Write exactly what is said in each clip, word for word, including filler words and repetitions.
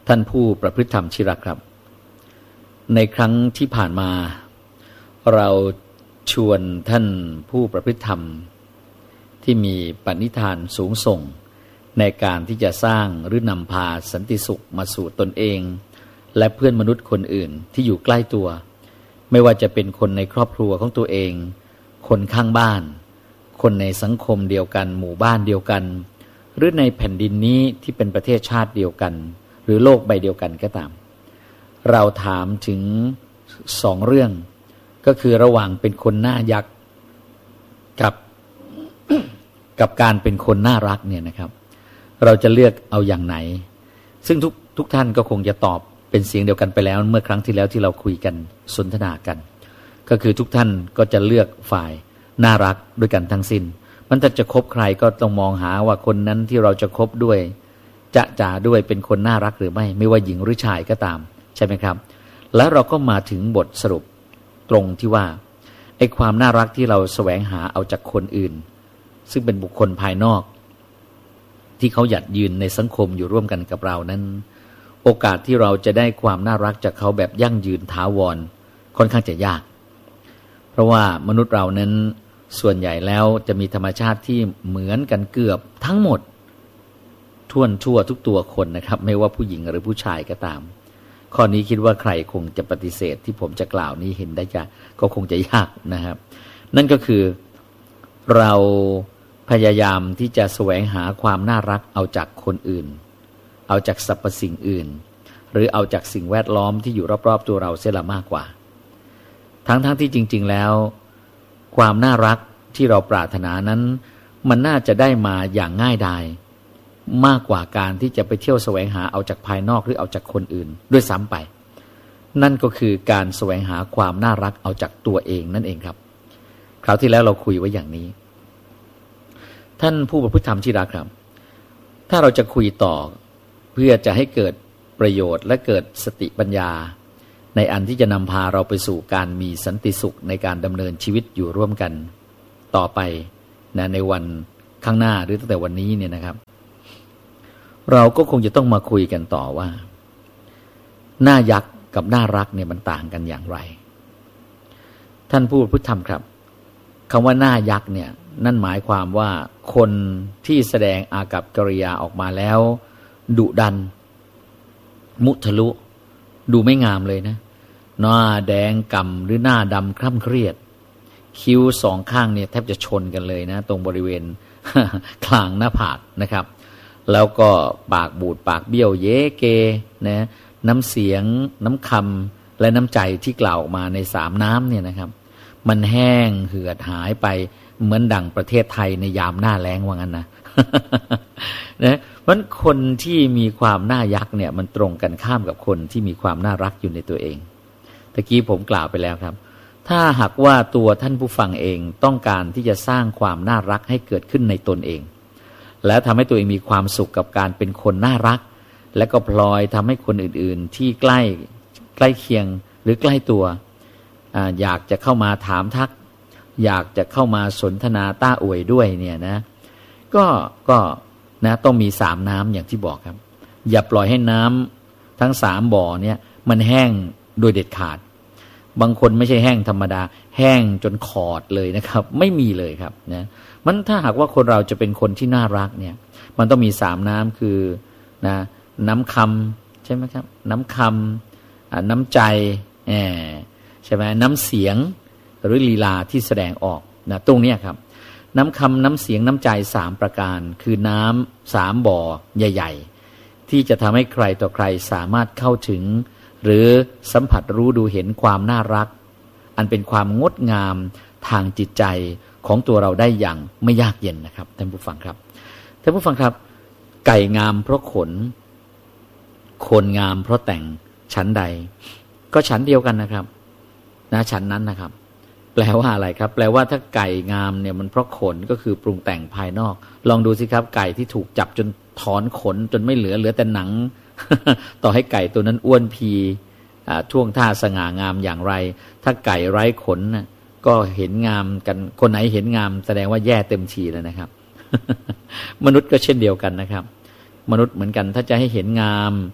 ท่านผู้ประพฤติธรรมที่รักครับในครั้งที่ผ่านมาเราชวนท่านผู้ประพฤติธรรมที่มีปณิธานสูงส่งในการที่จะสร้างหรือนำพาสันติสุขมาสู่ตนเองและเพื่อนมนุษย์คนอื่นที่อยู่ใกล้ตัวไม่ว่าจะเป็นคนในครอบครัวของตัวเองคนข้างบ้านคนในสังคมเดียวกันหมู่บ้านเดียวกันหรือในแผ่นดินนี้ที่เป็นประเทศชาติเดียวกันหรือโลกใบเดียวกันก็ตามเราถามถึงสองเรื่องก็คือระหว่างเป็นคนหน้ายักษ์กับ กับการเป็นคนน่ารักเนี่ยนะครับเราจะเลือกเอาอย่างไหนซึ่งทุกทุกท่านก็คงจะตอบเป็นเสียงเดียวกันไปแล้วเมื่อครั้งที่แล้วที่เราคุยกันสนทนากันก็คือทุกท่านก็จะเลือกฝ่ายน่ารักด้วยกันทั้งสิ้นมันถ้าจะคบใครก็ต้องมองหาว่าคนนั้นที่เราจะคบด้วยจะจ่าด้วยเป็นคนน่ารักหรือไม่ไม่ว่าหญิงหรือชายก็ตามใช่ไหมครับแล้วเราก็มาถึงบทสรุปตรงที่ว่าไอ้ความน่ารักที่เราแสวงหาเอาจากคนอื่นซึ่งเป็นบุคคลภายนอกที่เขาหยัดยืนในสังคมอยู่ร่วมกันกับเรานั้นโอกาสที่เราจะได้ความน่ารักจากเขาแบบยั่งยืนถาวรค่อนข้างจะยากเพราะว่ามนุษย์เรานั้นส่วนใหญ่แล้วจะมีธรรมชาติที่เหมือนกันเกือบทั้งหมดท่วนทั่วทุกตัวคนนะครับไม่ว่าผู้หญิงหรือผู้ชายก็ตามข้อนี้คิดว่าใครคงจะปฏิเสธที่ผมจะกล่าวนี้เห็นได้ยากก็คงจะยากนะครับนั่นก็คือเราพยายามที่จะแสวงหาความน่ารักเอาจากคนอื่นเอาจากสรรพสิ่งอื่นหรือเอาจากสิ่งแวดล้อมที่อยู่รอบๆตัวเราเสียละมากกว่าทั้งๆ ท, ที่จริงๆแล้วความน่ารักที่เราปรารถนานั้นมันน่าจะได้มาอย่างง่ายดายมากกว่าการที่จะไปเที่ยวแสวงหาเอาจากภายนอกหรือเอาจากคนอื่นด้วยซ้ำไปนั่นก็คือการแสวงหาความน่ารักเอาจากตัวเองนั่นเองครับคราวที่แล้วเราคุยไว้อย่างนี้ท่านผู้ประพฤติธรรมที่รักครับถ้าเราจะคุยต่อเพื่อจะให้เกิดประโยชน์และเกิดสติปัญญาในอันที่จะนำพาเราไปสู่การมีสันติสุขในการดำเนินชีวิตอยู่ร่วมกันต่อไปนะในวันข้างหน้าหรือตั้งแต่วันนี้เนี่ยนะครับเราก็คงจะต้องมาคุยกันต่อว่าหน้ายักษ์กับน่ารักเนี่ยมันต่างกันอย่างไรท่านผู้ประพฤติธรรมครับคำว่าหน้ายักษ์เนี่ยนั่นหมายความว่าคนที่แสดงอากัปกิริยาออกมาแล้วดุดันมุทะลุดูไม่งามเลยนะหน้าแดงก่ำหรือหน้าดำคร่ำเครียดคิ้วสองข้างเนี่ยแทบจะชนกันเลยนะตรงบริเวณ คลางหน้าผากนะครับแล้วก็ปากบูดปากเบี้ยวเย้เกนะน้ำเสียงน้ำคำและน้ำใจที่กล่าวออกมาในสามน้ำเนี่ยนะครับมันแห้งเหือดหายไปเหมือนดั่งประเทศไทยในยามหน้าแล้งว่างั้นนะ นะเพราะคนที่มีความน่ายักษ์เนี่ยมันตรงกันข้ามกับคนที่มีความน่ารักอยู่ในตัวเองตะกี้ผมกล่าวไปแล้วครับถ้าหากว่าตัวท่านผู้ฟังเองต้องการที่จะสร้างความน่ารักให้เกิดขึ้นในตนเองและทำให้ตัวเองมีความสุขกับการเป็นคนน่ารักและก็พลอยทำให้คนอื่นๆที่ใกล้ใกล้เคียงหรือใกล้ตัวอ่าอยากจะเข้ามาถามทักอยากจะเข้ามาสนทนาต้าอวยด้วยเนี่ยนะก็ก็นะต้องมีสามน้ำอย่างที่บอกครับอย่าปล่อยให้น้ำทั้งสามบ่อเนี่ยมันแห้งโดยเด็ดขาดบางคนไม่ใช่แห้งธรรมดาแห้งจนขอดเลยนะครับไม่มีเลยครับนะมันถ้าหากว่าคนเราจะเป็นคนที่น่ารักเนี่ยมันต้องมีสามน้ำคือนะน้ำคำใช่ไหมครับน้ำคำน้ำใจแหมใช่ไหมน้ำเสียงหรือลีลาที่แสดงออกนะตรงนี้ครับน้ำคำน้ำเสียงน้ำใจสามประการคือน้ำสามบ่อใหญ่ๆที่จะทำให้ใครต่อใครสามารถเข้าถึงหรือสัมผัสรู้ดูเห็นความน่ารักอันเป็นความงดงามทางจิตใจของตัวเราได้อย่างไม่ยากเย็นนะครับท่านผู้ฟังครับท่านผู้ฟังครับไก่งามเพราะขนคนงามเพราะแต่งชั้นใดก็ชั้นเดียวกันนะครับนะชั้นนั้นนะครับแปลว่าอะไรครับแปลว่าถ้าไก่งามเนี่ยมันเพราะขนก็คือปรุงแต่งภายนอกลองดูสิครับไก่ที่ถูกจับจนถอนขนจนไม่เหลือเหลือแต่หนัง ต่อให้ไก่ตัวนั้นอ้วนพีท่วงท่าสง่างามอย่างไรถ้าไก่ไร้ขนนะก็เห็นงามกันคนไหนเห็นงามแสดงว่าแย่เต็มทีแล้วนะครับ มนุษย์ก็เช่นเดียวกันนะครับมนุษย์เหมือนกันถ้าจะให้เห็นงาม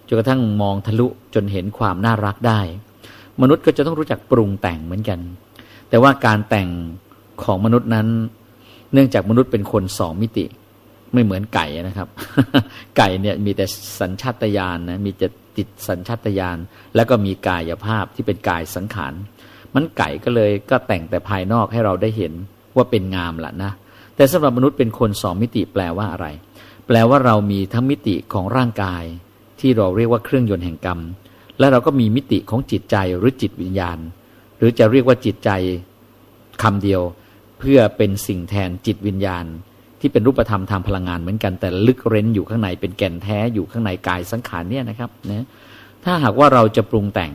จนกระทั่งมองทะลุจนเห็นความน่ารักได้มนุษย์ก็จะต้องรู้จักปรุงแต่งเหมือนกันแต่ว่าการแต่งของมนุษย์นั้นเนื่องจากมนุษย์เป็นคนสองมิติไม่เหมือนไก่นะครับ ไก่เนี่ยมีแต่สัญชาตญาณนะมีแต่ติดสัญชาตญาณแล้วก็มีกายภาพที่เป็นกายสังขารมันไก่ก็เลยก็แต่งแต่ภายนอกให้เราได้เห็นว่าเป็นงามล่ะนะแต่สำหรับมนุษย์เป็นคนสองมิติแปลว่าอะไรแปลว่าเรามีทั้งมิติของร่างกายที่เราเรียกว่าเครื่องยนต์แห่งกรรมและเราก็มีมิติของจิตใจหรือจิตวิญญาณหรือจะเรียกว่าจิตใจคำเดียวเพื่อเป็นสิ่งแทนจิตวิญญาณที่เป็นรูปธรรมทางพลังงานเหมือนกันแต่ลึกเร้นอยู่ข้างในเป็นแก่นแท้อยู่ข้างในกายสังขารเนี่ยนะครับนะถ้าหากว่าเราจะปรุงแต่ง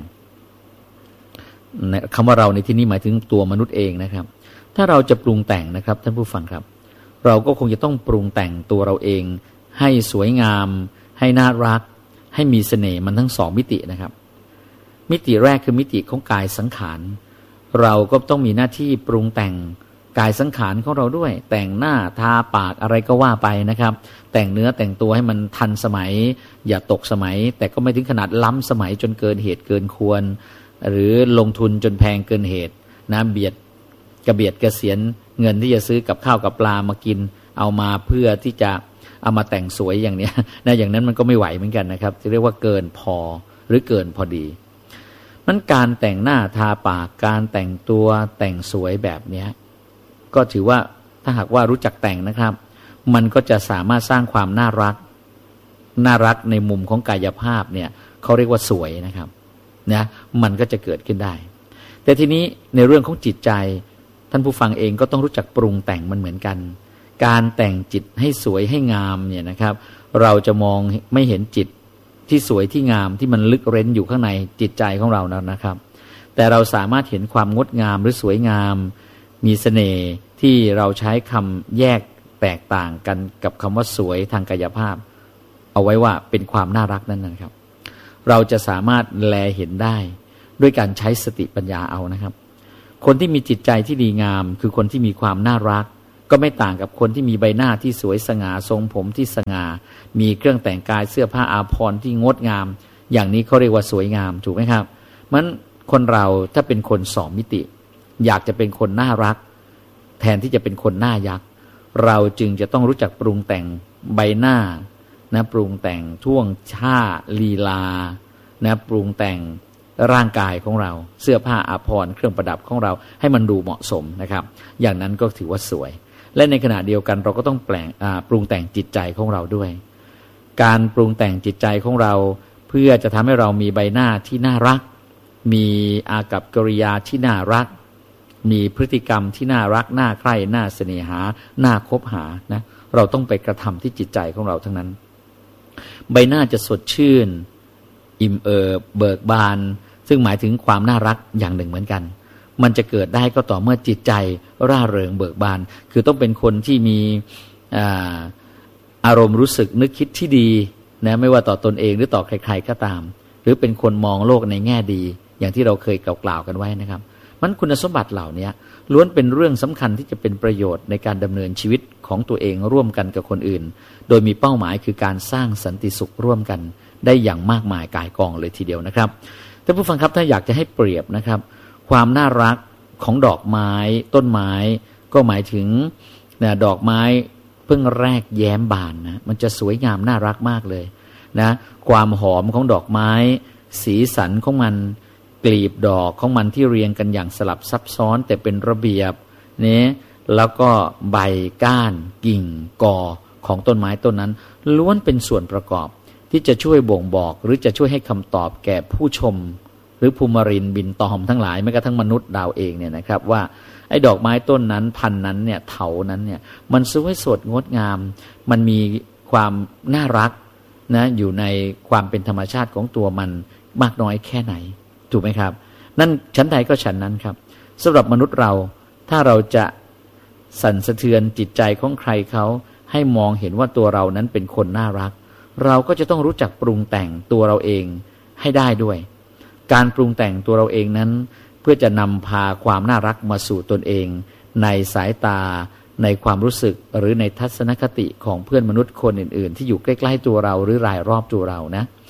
คำว่าเราในที่นี้หมายถึงตัวมนุษย์เองนะครับถ้าเราจะปรุงแต่งนะครับท่านผู้ฟังครับเราก็คงจะต้องปรุงแต่งตัวเราเองให้สวยงามให้น่ารักให้มีเสน่ห์มันทั้งสองมิตินะครับมิติแรกคือมิติของกายสังขารเราก็ต้องมีหน้าที่ปรุงแต่งกายสังขารของเราด้วยแต่งหน้าทาปากอะไรก็ว่าไปนะครับแต่งเนื้อแต่งตัวให้มันทันสมัยอย่าตกสมัยแต่ก็ไม่ถึงขนาดล้ำสมัยจนเกินเหตุเกินควรหรือลงทุนจนแพงเกินเหตุนะเบียดกระเบียดกระเสียนเงินที่จะซื้อกับข้าวกับปลามากินเอามาเพื่อที่จะเอามาแต่งสวยอย่างเนี้ยนะอย่างนั้นมันก็ไม่ไหวเหมือนกันนะครับจะเรียกว่าเกินพอหรือเกินพอดีมันการแต่งหน้าทาปากการแต่งตัวแต่งสวยแบบเนี้ยก็ถือว่าถ้าหากว่ารู้จักแต่งนะครับมันก็จะสามารถสร้างความน่ารักน่ารักในมุมของกายภาพเนี่ยเขาเรียกว่าสวยนะครับนะมันก็จะเกิดขึ้นได้แต่ทีนี้ในเรื่องของจิตใจท่านผู้ฟังเองก็ต้องรู้จักปรุงแต่งมันเหมือนกันการแต่งจิตให้สวยให้งามเนี่ยนะครับเราจะมองไม่เห็นจิตที่สวยที่งามที่มันลึกเร้นอยู่ข้างในจิตใจของเราแล้วนะครับแต่เราสามารถเห็นความงดงามหรือสวยงามมีเสน่ห์ที่เราใช้คำแยกแตกต่างกันกับคำว่าสวยทางกายภาพเอาไว้ว่าเป็นความน่ารักนั่นนะครับเราจะสามารถแลเห็นได้ด้วยการใช้สติปัญญาเอานะครับคนที่มีจิตใจที่ดีงามคือคนที่มีความน่ารักก็ไม่ต่างกับคนที่มีใบหน้าที่สวยสง่าทรงผมที่สง่ามีเครื่องแต่งกายเสื้อผ้าอาภรณ์ที่งดงามอย่างนี้เขาเรียกว่าสวยงามถูกไหมครับมันคนเราถ้าเป็นคนสองมิติอยากจะเป็นคนน่ารักแทนที่จะเป็นคนหน้ายักษ์เราจึงจะต้องรู้จักปรุงแต่งใบหน้านะปรุงแต่งท่วงท่าลีลานะปรุงแต่งร่างกายของเราเสื้อผ้าอาภรณ์เครื่องประดับของเราให้มันดูเหมาะสมนะครับอย่างนั้นก็ถือว่าสวยและในขณะเดียวกันเราก็ต้องแปลงปรุงแต่งจิตใจของเราด้วยการปรุงแต่งจิตใจของเราเพื่อจะทำให้เรามีใบหน้าที่น่ารักมีอากัปกิริยาที่น่ารักมีพฤติกรรมที่น่ารักน่าใคร่น่าเสน่หาน่าคบหานะเราต้องไปกระทำที่จิตใจของเราทั้งนั้นใบหน้าจะสดชื่นอิ่มเอิบเบิกบานซึ่งหมายถึงความน่ารักอย่างหนึ่งเหมือนกันมันจะเกิดได้ก็ต่อเมื่อจิตใจร่าเริงเบิกบานคือต้องเป็นคนที่มีอ่าอารมณ์รู้สึกนึกคิดที่ดีนะไม่ว่าต่อตนเองหรือต่อใครๆก็ตามหรือเป็นคนมองโลกในแง่ดีอย่างที่เราเคยกล่าวๆกันไว้นะครับมันคุณสมบัติเหล่านี้ล้วนเป็นเรื่องสำคัญที่จะเป็นประโยชน์ในการดำเนินชีวิตของตัวเองร่วมกันกับคนอื่นโดยมีเป้าหมายคือการสร้างสันติสุขร่วมกันได้อย่างมากมายกายกองเลยทีเดียวนะครับท่านผู้ฟังครับถ้าอยากจะให้เปรียบนะครับความน่ารักของดอกไม้ต้นไม้ก็หมายถึงนะดอกไม้เพิ่งแรกแย้มบานนะมันจะสวยงามน่ารักมากเลยนะความหอมของดอกไม้สีสันของมันกลีบดอกของมันที่เรียงกันอย่างสลับซับซ้อนแต่เป็นระเบียบนี่แล้วก็ใบก้านกิ่งกอของต้นไม้ต้นนั้นล้วนเป็นส่วนประกอบที่จะช่วยบ่งบอกหรือจะช่วยให้คำตอบแก่ผู้ชมหรือภูมิรินบินตอมทั้งหลายแม้กระทั่งมนุษย์ดาวเองเนี่ยนะครับว่าไอ้ดอกไม้ต้นนั้นพันนั้นเนี่ยเถานั้นเนี่ยมันสวยสดงดงามมันมีความน่ารักนะอยู่ในความเป็นธรรมชาติของตัวมันมากน้อยแค่ไหนถูกไหมครับนั่นชั้นใดก็ชั้นนั้นครับสำหรับมนุษย์เราถ้าเราจะสั่นสะเทือนจิตใจของใครเขาให้มองเห็นว่าตัวเรานั้นเป็นคนน่ารักเราก็จะต้องรู้จักปรุงแต่งตัวเราเองให้ได้ด้วยการปรุงแต่งตัวเราเองนั้นเพื่อจะนำพาความน่ารักมาสู่ตนเองในสายตาในความรู้สึกหรือในทัศนคติของเพื่อนมนุษย์คนอื่นๆที่อยู่ใกล้ๆตัวเราหรือรายรอบตัวเรานะ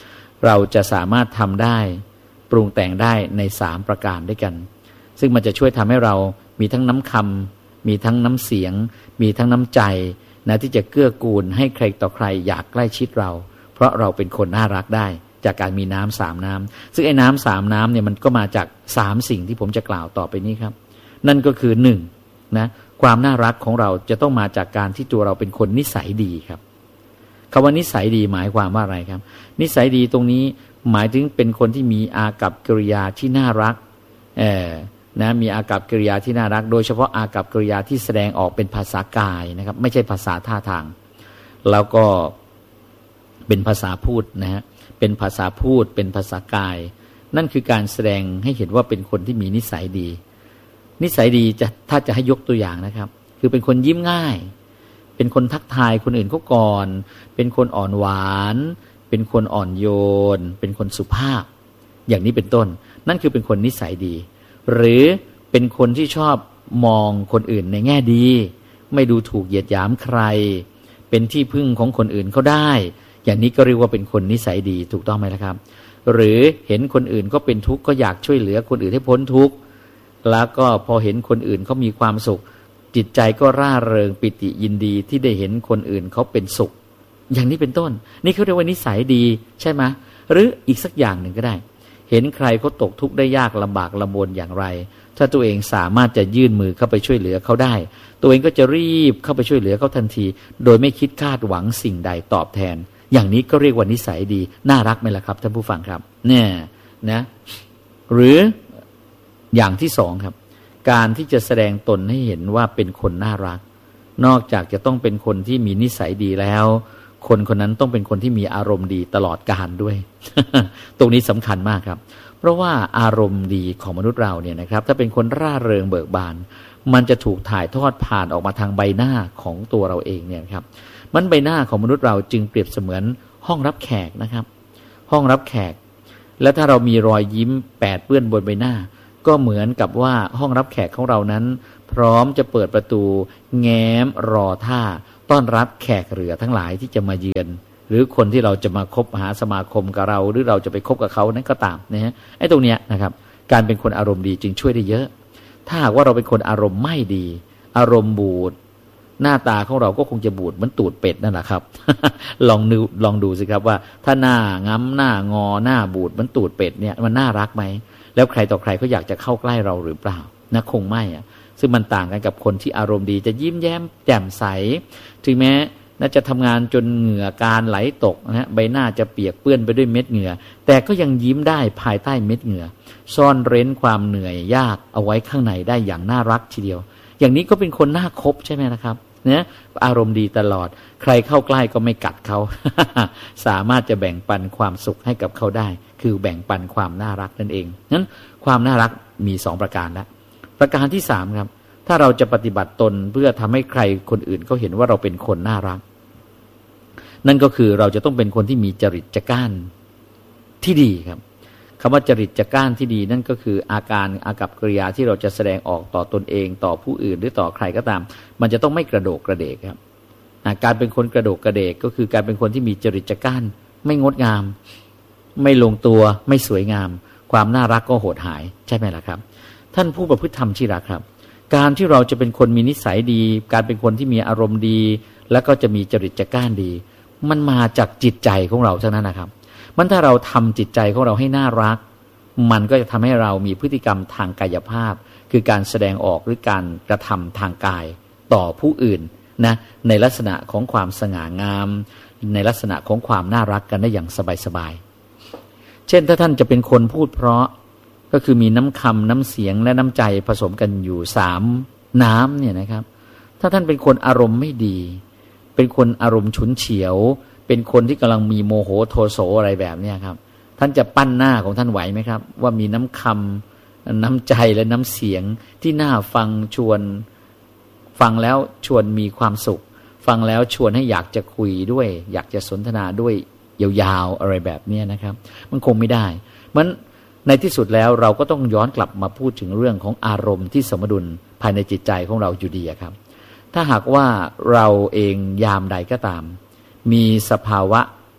เราจะสามารถทำได้ปรุงแต่งได้ในสามประการด้วยกันซึ่งมันจะช่วยทำให้เรามีทั้งน้ำคำมีทั้งน้ำเสียงมีทั้งน้ำใจนะที่จะเกื้อกูลให้ใครต่อใครอยากใกล้ชิดเราเพราะเราเป็นคนน่ารักได้จากการมีน้ำสามน้ำซึ่งไอ้น้ำสามน้ำเนี่ยมันก็มาจากสามสิ่งที่ผมจะกล่าวต่อไปนี้ครับนั่นก็คือหนึ่งนะความน่ารักของเราจะต้องมาจากการที่ตัวเราเป็นคนนิสัยดีครับคำว่านิสัยดีหมายความว่าอะไรครับนิสัยดีตรงนี้หมายถึงเป็นคนที่มีอากัปกิริยาที่น่ารักเออนะมีอากัปกิริยาที่น่ารักโดยเฉพาะอากัปกิริยาที่แสดงออกเป็นภาษากายนะครับไม่ใช่ภาษาท่าทางแล้วก็เป็นภาษาพูดนะฮะเป็นภาษาพูดเป็นภาษากายนั่นคือการแสดงให้เห็นว่าเป็นคนที่มีนิสัยดีนิสัยดีจะถ้าจะให้ยกตัวอย่างนะครับคือเป็นคนยิ้มง่ายเป็นคนทักทายคนอื่นเขาก่อนเป็นคนอ่อนหวานเป็นคนอ่อนโยนเป็นคนสุภาพอย่างนี้เป็นต้นนั่นคือเป็นคนนิสัยดีหรือเป็นคนที่ชอบมองคนอื่นในแง่ดีไม่ดูถูกเหยียดหยามใครเป็นที่พึ่งของคนอื่นเขาได้อย่างนี้ก็เรียกว่าเป็นคนนิสัยดีถูกต้องไหมล่ะครับหรือเห็นคนอื่นก็เป็นทุกข์ก็อยากช่วยเหลือคนอื่นให้พ้นทุกข์แล้วก็พอเห็นคนอื่นเขามีความสุขจิตใจก็ร่าเริงปิติยินดีที่ได้เห็นคนอื่นเขาเป็นสุขอย่างนี้เป็นต้นนี่เขาเรียกว่านิสัยดีใช่ไหมหรืออีกสักอย่างหนึ่งก็ได้เห็นใครเขาตกทุกข์ได้ยากลำบากลำบนอย่างไรถ้าตัวเองสามารถจะยื่นมือเข้าไปช่วยเหลือเขาได้ตัวเองก็จะรีบเข้าไปช่วยเหลือเขาทันทีโดยไม่คิดคาดหวังสิ่งใดตอบแทนอย่างนี้ก็เรียกว่านิสัยดีน่ารักไหมล่ะครับท่านผู้ฟังครับเนี่ยนะหรืออย่างที่สองครับการที่จะแสดงตนให้เห็นว่าเป็นคนน่ารักนอกจากจะต้องเป็นคนที่มีนิสัยดีแล้วคนคนนั้นต้องเป็นคนที่มีอารมณ์ดีตลอดกาลด้วย ตรงนี้สำคัญมากครับเพราะว่าอารมณ์ดีของมนุษย์เราเนี่ยนะครับถ้าเป็นคนร่าเริงเบิกบานมันจะถูกถ่ายทอดผ่านออกมาทางใบหน้าของตัวเราเองเนี่ยครับมันใบหน้าของมนุษย์เราจึงเปรียบเสมือนห้องรับแขกนะครับห้องรับแขกและถ้าเรามีรอยยิ้มแปดเปื้อนบนใบหน้าก็เหมือนกับว่าห้องรับแขกของเรานั้นพร้อมจะเปิดประตูแง้มรอท่าต้อนรับแขกเรือทั้งหลายที่จะมาเยือนหรือคนที่เราจะมาคบหาสมาคมกับเราหรือเราจะไปคบกับเขานั้นก็ตามนะฮะไอ้ตรงเนี้ยนะครับการเป็นคนอารมณ์ดีจึงช่วยได้เยอะถ้าหากว่าเราเป็นคนอารมณ์ไม่ดีอารมณ์บูดหน้าตาของเราก็คงจะบูดเหมือนตูดเป็ดนั่นแหละครับ ลองดูลองดูสิครับว่าถ้าหน้าง้ำหน้างอหน้าบูดเหมือนตูดเป็ดเนี่ยมันน่ารักไหมแล้วใครต่อใครเขาอยากจะเข้าใกล้เราหรือเปล่านะคงไม่อะซึ่งมันต่างกันกับคนที่อารมณ์ดีจะยิ้มแย้มแจ่มใสถึงแม้น่าจะทำงานจนเหงื่อการไหลตกนะใบหน้าจะเปียกเปื้อนไปด้วยเม็ดเหงื่อแต่ก็ยังยิ้มได้ภายใต้เม็ดเหงื่อซ่อนเร้นความเหนื่อยยากเอาไว้ข้างในได้อย่างน่ารักทีเดียวอย่างนี้ก็เป็นคนน่าคบใช่ไหมนะครับเนี่ยอารมณ์ดีตลอดใครเข้าใกล้ก็ไม่กัดเขา สามารถจะแบ่งปันความสุขให้กับเขาได้คือแบ่งปันความน่ารักนั่นเองนั้นความน่ารักมีสองประการแล้วประการที่สามครับถ้าเราจะปฏิบัติตนเพื่อทำให้ใครคนอื่นเขาเห็นว่าเราเป็นคนน่ารักนั่นก็คือเราจะต้องเป็นคนที่มีจริตจักร้านที่ดีครับคำว่าจริตจักร้านที่ดีนั่นก็คืออาการอากัปกิริยาที่เราจะแสดงออกต่อตนเองต่อผู้อื่นหรือต่อใครก็ตามมันจะต้องไม่กระโดกกระเดกครับการเป็นคนกระโดกกระเดกก็คือการเป็นคนที่มีจริตจักร้านไม่งดงามไม่ลงตัวไม่สวยงามความน่ารักก็โหดหายใช่ไหมล่ะครับท่านผู้ประพฤติธรรมที่รักครับการที่เราจะเป็นคนมีนิสัยดีการเป็นคนที่มีอารมณ์ดีแล้วก็จะมีจริตจักร้านดีมันมาจากจิตใจของเราเท่านั้นนะครับมันถ้าเราทำจิตใจของเราให้น่ารักมันก็จะทำให้เรามีพฤติกรรมทางกายภาพคือการแสดงออกหรือการกระทำทางกายต่อผู้อื่นนะในลักษณะของความสง่างามในลักษณะของความน่ารักกันได้อย่างสบายๆเช่นถ้าท่านจะเป็นคนพูดเพราะก็คือมีน้ำคำน้ำเสียงและน้ำใจผสมกันอยู่สามน้ำเนี่ยนะครับถ้าท่านเป็นคนอารมณ์ไม่ดีเป็นคนอารมณ์ฉุนเฉียวเป็นคนที่กำลังมีโมโหโทโสอะไรแบบนี้ครับท่านจะปั้นหน้าของท่านไหวไหมครับว่ามีน้ำคำน้ำใจและน้ำเสียงที่น่าฟังชวนฟังแล้วชวนมีความสุขฟังแล้วชวนให้อยากจะคุยด้วยอยากจะสนทนาด้วยยาวๆอะไรแบบนี้นะครับมันคงไม่ได้มันในที่สุดแล้วเราก็ต้องย้อนกลับมาพูดถึงเรื่องของอารมณ์ที่สมดุลภายในจิตใจของเราอยู่ดีครับถ้าหากว่าเราเองยามใดก็ตามมีสภาวะ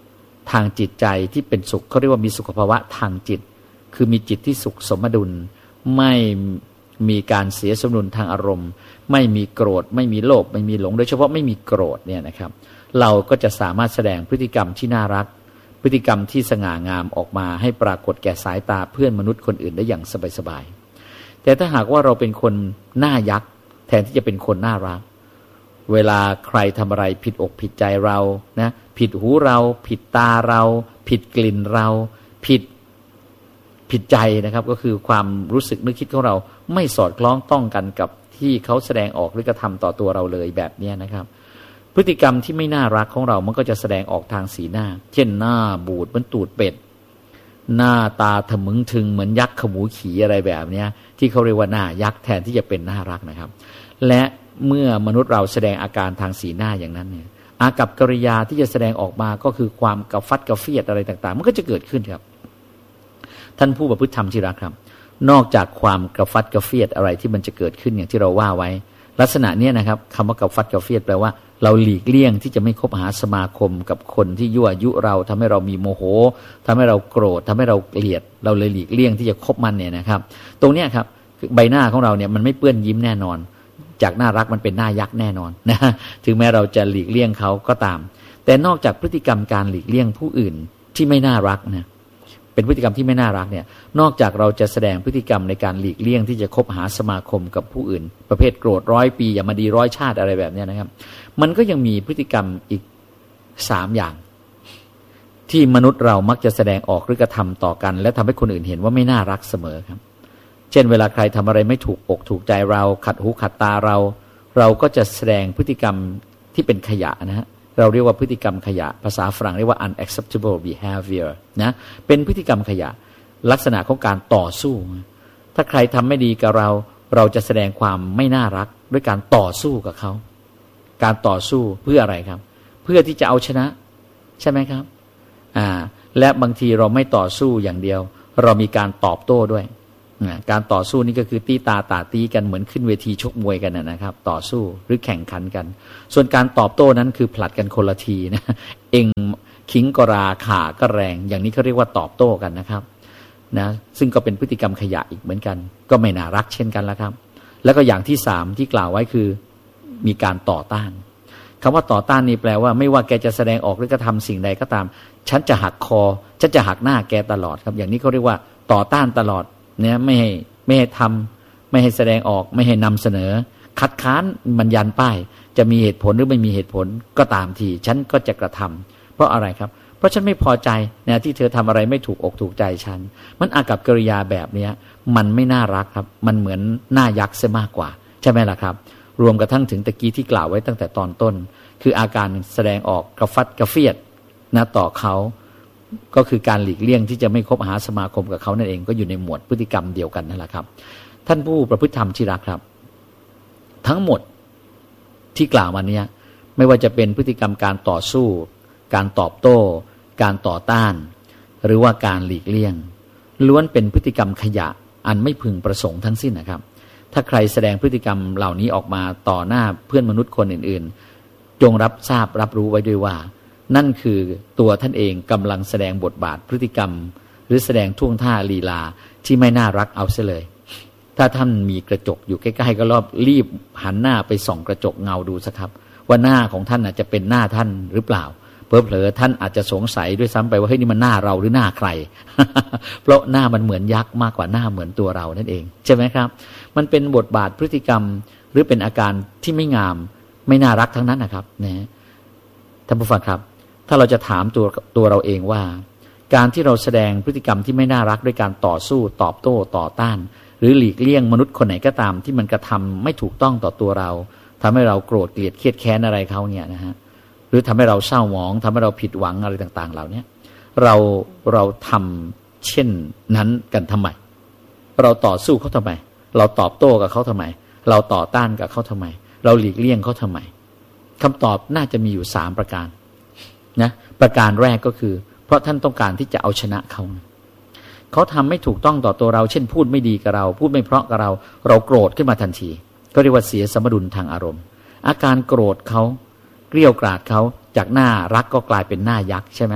ทางจิตใจที่เป็นสุขเขาเรียกว่ามีสุขภาวะทางจิตคือมีจิตที่สุขสมดุลไม่มีการเสียสมดุลทางอารมณ์ไม่มีโกรธไม่มีโลภไม่มีหลงโดยเฉพาะไม่มีโกรธเนี่ยนะครับเราก็จะสามารถแสดงพฤติกรรมที่น่ารักพฤติกรรมที่สง่างามออกมาให้ปรากฏแก่สายตาเพื่อนมนุษย์คนอื่นได้อย่างสบายๆแต่ถ้าหากว่าเราเป็นคนหน้ายักษ์แทนที่จะเป็นคนน่ารักเวลาใครทำอะไรผิดอกผิดใจเรานะผิดหูเราผิดตาเราผิดกลิ่นเราผิดผิดใจนะครับก็คือความรู้สึกนึกคิดของเราไม่สอดคล้องต้องกันกับที่เขาแสดงออกหรือกระทำต่อตัวเราเลยแบบนี้นะครับพฤติกรรมที่ไม่น่ารักของเรามันก็จะแสดงออกทางสีหน้าเช่นหน้าบูดเหมือนตูดเป็ดหน้าตาทะมึงถึงเหมือนยักษ์ขมูขีอะไรแบบนี้ที่เขาเรียกว่าหน้ายักษ์แทนที่จะเป็นน่ารักนะครับและเมื่อมนุษย์เราแสดงอาการทางสีหน้าอย่างนั้นเนี่ยอากัปกิริยาที่จะแสดงออกมาก็คือความกระฟัดกระเฟียดอะไรต่างๆมันก็จะเกิดขึ้นครับท่านผู้ประพฤติธรรมที่รักครับนอกจากความกระฟัดกระเฟียดอะไรที่มันจะเกิดขึ้นอย่างที่เราว่าไว้ลักษณะนี้นะครับคำว่ากระฟัดกระเฟียดแปลว่าเราหลีกเลี่ยงที่จะไม่คบหาสมาคมกับคนที่ยั่วยุเราทำให้เรามีโมโหทำให้เราโกรธทำให้เราเกลียดเราเลยหลีกเลี่ยงที่จะคบมันเนี่ยนะครับตรงนี้ครับใบหน้าของเราเนี่ยมันไม่เปื้อนยิ้มแน่นอนจากน่ารักมันเป็นหน้ายักษ์แน่นอนนะถึงแม้เราจะหลีกเลี่ยงเขาก็ตามแต่นอกจากพฤติกรรมการหลีกเลี่ยงผู้อื่นที่ไม่น่ารักนะเป็นพฤติกรรมที่ไม่น่ารักเนี่ยนอกจากเราจะแสดงพฤติกรรมในการหลีกเลี่ยงที่จะคบหาสมาคมกับผู้อื่นประเภทโกรธร้อยปีอย่ามาดีร้อยชาติอะไรแบบนี้นะครับมันก็ยังมีพฤติกรรมอีกสามอย่างที่มนุษย์เรามักจะแสดงออกหรือกระทำต่อกันและทำให้คนอื่นเห็นว่าไม่น่ารักเสมอครับเช่นเวลาใครทำอะไรไม่ถูกอกถูกใจเราขัดหูขัดตาเราเราก็จะแสดงพฤติกรรมที่เป็นขยะนะฮะเราเรียกว่าพฤติกรรมขยะภาษาฝรั่งเรียกว่า unacceptable behavior นะเป็นพฤติกรรมขยะลักษณะของการต่อสู้ถ้าใครทำไม่ดีกับเราเราจะแสดงความไม่น่ารักด้วยการต่อสู้กับเขาการต่อสู้เพื่ออะไรครับเพื่อที่จะเอาชนะใช่ไหมครับอ่าและบางทีเราไม่ต่อสู้อย่างเดียวเรามีการตอบโต้ด้วยการต่อสู้นี่ก็คือตีตาตาตีกันเหมือนขึ้นเวทีชกมวยกันนะครับต่อสู้หรือแข่งขันกันส่วนการตอบโต้นั้นคือผลัดกันคนละทีนะเองขิงกราข่าก็แรงอย่างนี้เขาเรียกว่าตอบโต้กันนะครับนะซึ่งก็เป็นพฤติกรรมขยะอีกเหมือนกันก็ไม่น่ารักเช่นกันแล้วครับแล้วก็อย่างที่สามที่กล่าวไว้คือมีการต่อต้านคำว่าต่อต้านนี่แปลว่าไม่ว่าแกจะแสดงออกหรือกระทำสิ่งใดก็ตามฉันจะหักคอฉันจะหักหน้าแกตลอดครับอย่างนี้เขาเรียกว่าต่อต้านตลอดเนี่ยไม่ให้ไม่ให้ทำไม่ให้แสดงออกไม่ให้นำเสนอคัดค้านมันยันป้ายจะมีเหตุผลหรือไม่มีเหตุผลก็ตามทีฉันก็จะกระทำเพราะอะไรครับเพราะฉันไม่พอใจนะที่เธอทำอะไรไม่ถูกอกถูกใจฉันมันอากับกิริยาแบบนี้มันไม่น่ารักครับมันเหมือนหน้ายักษ์ซะมากกว่าใช่ไหมล่ะครับรวมกระทั่งถึงตะกี้ที่กล่าวไว้ตั้งแต่ตอนต้นคืออาการแสดงออกกระฟัดกระเฟียดนะต่อเขาก็คือการหลีกเลี่ยงที่จะไม่คบหาสมาคมกับเขานั่นเองก็อยู่ในหมวดพฤติกรรมเดียวกันนั่นแหละครับท่านผู้ประพฤติธรรมที่รักครับทั้งหมดที่กล่าวมานี้ไม่ว่าจะเป็นพฤติกรรมการต่อสู้การตอบโต้การต่อต้านหรือว่าการหลีกเลี่ยงล้วนเป็นพฤติกรรมขยะอันไม่พึงประสงค์ทั้งสิ้นนะครับถ้าใครแสดงพฤติกรรมเหล่านี้ออกมาต่อหน้าเพื่อนมนุษย์คนอื่นๆจงรับทราบรับรู้ไว้ด้วยว่านั่นคือตัวท่านเองกำลังแสดงบทบาทพฤติกรรมหรือแสดงท่วงท่าลีลาที่ไม่น่ารักเอาเสียเลยถ้าท่านมีกระจกอยู่ใกล้ๆก็รอบรีบหันหน้าไปส่องกระจกเงาดูสักครับว่าหน้าของท่านอาจจะเป็นหน้าท่านหรือเปล่าเผลอๆท่านอาจจะสงสัยด้วยซ้ำไปว่าเฮ้ยนี่มันหน้าเราหรือหน้าใคร เพราะหน้ามันเหมือนยักษ์มากกว่าหน้าเหมือนตัวเรานั่นเองใช่ไหมครับมันเป็นบทบาทพฤติกรรมหรือเป็นอาการที่ไม่งามไม่น่ารักทั้งนั้นนะครับนะท่านผู้ฟังครับถ้าเราจะถามตัวตัวเราเองว่าการที่เราแสดงพฤติกรรมที่ไม่น่ารักด้วยการต่อสู้ตอบโต้ต่อต้านหรือหลีกเลี่ยงมนุษย์คนไหนก็ตามที่มันกระทำไม่ถูกต้องต่อตัวเราทำให้เราโกรธเกลียดเครียดแค้นอะไรเขาเนี่ยนะฮะหรือทำให้เราเศร้าหมองทำให้เราผิดหวังอะไรต่างๆเหล่านี้เราเราทำเช่นนั้นกันทำไมเราต่อสู้เขาทำไมเราตอบโต้กับเขาทำไมเราต่อต้านกับเขาทำไมเราหลีกเลี่ยงเขาทำไมคำตอบน่าจะมีอยู่สามประการนะประการแรกก็คือเพราะท่านต้องการที่จะเอาชนะเขาเขาทำไม่ถูกต้องต่อตัวเราเช่นพูดไม่ดีกับเราพูดไม่เพราะกับเราเราโกรธขึ้นมาทันทีก็เรียกว่าเสียสมดุลทางอารมณ์อาการโกรธเขาเกลี้ยกล่อมเขาจากหน้ารักก็กลายเป็นหน้ายักษ์ใช่ไหม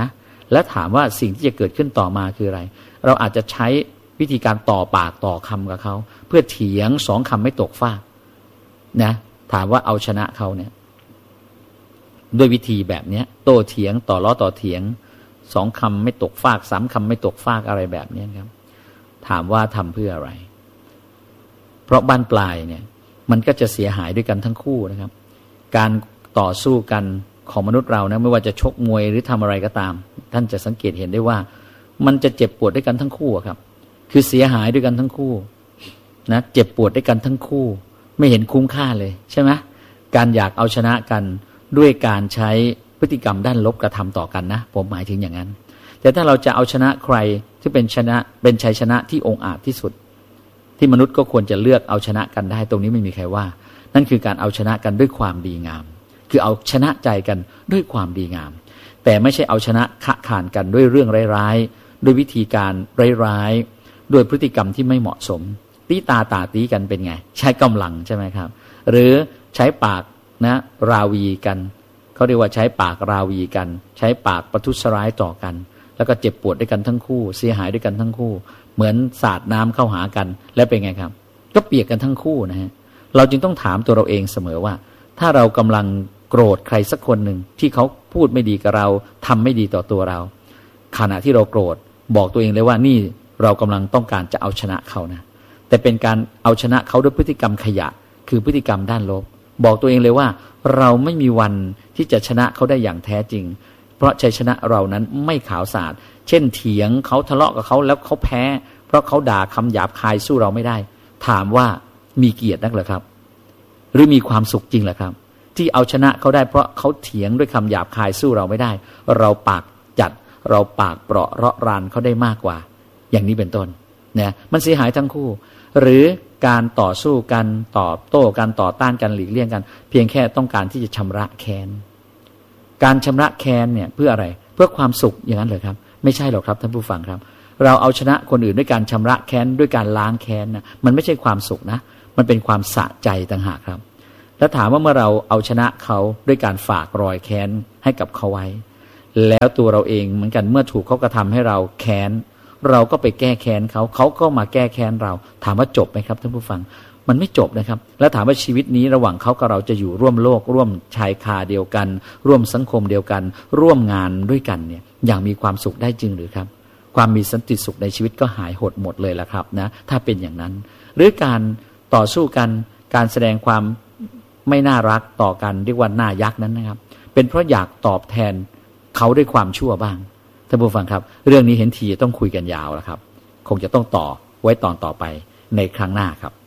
และถามว่าสิ่งที่จะเกิดขึ้นต่อมาคืออะไรเราอาจจะใช้วิธีการต่อปากต่อคำกับเขาเพื่อเถียงสองคำไม่ตกฟากนะถามว่าเอาชนะเขาเนี่ยด้วยวิธีแบบนี้โต้เถียงต่อล้อต่อเถียงสองคำไม่ตกฟากสามคำไม่ตกฟากอะไรแบบนี้ครับถามว่าทำเพื่ออะไรเพราะบ้านปลายเนี่ยมันก็จะเสียหายด้วยกันทั้งคู่นะครับการต่อสู้กันของมนุษย์เรานะไม่ว่าจะชกมวยหรือทำอะไรก็ตามท่านจะสังเกตเห็นได้ว่ามันจะเจ็บปวดด้วยกันทั้งคู่ครับคือเสียหายด้วยกันทั้งคู่นะเจ็บปวดด้วยกันทั้งคู่ไม่เห็นคุ้มค่าเลยใช่ไหมการอยากเอาชนะกันด้วยการใช้พฤติกรรมด้านลบกระทำต่อกันนะผมหมายถึงอย่างนั้นแต่ถ้าเราจะเอาชนะใครที่เป็นชนะเป็นชัยชนะที่องอาจที่สุดที่มนุษย์ก็ควรจะเลือกเอาชนะกันได้ตรงนี้ไม่มีใครว่านั่นคือการเอาชนะกันด้วยความดีงามคือเอาชนะใจกันด้วยความดีงามแต่ไม่ใช่เอาชนะขะขานกันด้วยเรื่องร้ายๆด้วยวิธีการร้ายๆด้วยพฤติกรรมที่ไม่เหมาะสมตีตาตาตีกันเป็นไงใช้กำลังใช่ไหมครับหรือใช้ปากนะราวีกันเขาเรียกว่าใช้ปากราวีกันใช้ปากประทุษร้ายต่อกันแล้วก็เจ็บปวดด้วยกันทั้งคู่เสียหายด้วยกันทั้งคู่เหมือนสาดน้ำเข้าหากันแล้วเป็นไงครับก็เปียกกันทั้งคู่นะฮะเราจึงต้องถามตัวเราเองเสมอว่าถ้าเรากำลังโกรธใครสักคนหนึ่งที่เขาพูดไม่ดีกับเราทำไม่ดีต่อตัวเราขณะที่เราโกรธบอกตัวเองเลยว่านี่เรากำลังต้องการจะเอาชนะเขานะแต่เป็นการเอาชนะเขาด้วยพฤติกรรมขยะคือพฤติกรรมด้านลบบอกตัวเองเลยว่าเราไม่มีวันที่จะชนะเขาได้อย่างแท้จริงเพราะชัยชนะเรานั้นไม่ขาวสะอาดเช่นเถียงเขาทะเลาะกับเขาแล้วเขาแพ้เพราะเขาด่าคำหยาบคายสู้เราไม่ได้ถามว่ามีเกียรตินักเหรอครับหรือมีความสุขจริงเหรอครับที่เอาชนะเขาได้เพราะเขาเถียงด้วยคำหยาบคายสู้เราไม่ได้เราปากจัดเราปากเปราะเราะรานเขาได้มากกว่าอย่างนี้เป็นต้นเนี่ยมันเสียหายทั้งคู่หรือการต่อสู้กันตอบโต้กันต่อต้านกันหลีกเลี่ยงกันเพียงแค่ต้องการที่จะชำระแค้นการชำระแค้นเนี่ยเพื่ออะไรเพื่อความสุขอย่างนั้นเหรอครับไม่ใช่หรอกครับท่านผู้ฟังครับเราเอาชนะคนอื่นด้วยการชำระแค้นด้วยการล้างแค้นนะมันไม่ใช่ความสุขนะมันเป็นความสะใจต่างหากครับแล้วถามว่าเมื่อเราเอาชนะเขาด้วยการฝากรอยแค้นให้กับเขาไว้แล้วตัวเราเองเหมือนกันเมื่อถูกเขากระทำให้เราแค้นเราก็ไปแก้แค้นเขาเขาก็มาแก้แค้นเราถามว่าจบไหมครับท่านผู้ฟังมันไม่จบนะครับแล้วถามว่าชีวิตนี้ระหว่างเขากับเราจะอยู่ร่วมโลกร่วมชายคาเดียวกันร่วมสังคมเดียวกันร่วมงานด้วยกันเนี่ยอย่างมีความสุขได้จริงหรือครับความมีสันติสุขในชีวิตก็หายหดหมดเลยละครับนะถ้าเป็นอย่างนั้นหรือการต่อสู้กันการแสดงความไม่น่ารักต่อกันเรียกว่าหน้ายักษ์นั้นนะครับเป็นเพราะอยากตอบแทนเขาด้วยความชั่วบ้างท่านผู้ฟังครับเรื่องนี้เห็นทีต้องคุยกันยาวแล้วครับคงจะต้องต่อไว้ตอนต่อไปในครั้งหน้าครับ